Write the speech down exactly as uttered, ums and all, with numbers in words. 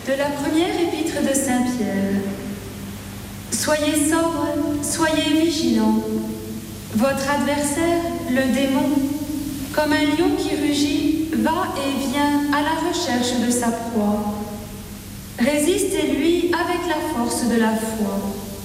De la première épître de Saint Pierre. Soyez sobres, soyez vigilants. Votre adversaire, le démon, comme un lion qui rugit, va et vient à la recherche de sa proie. Résistez-lui avec la force de la foi.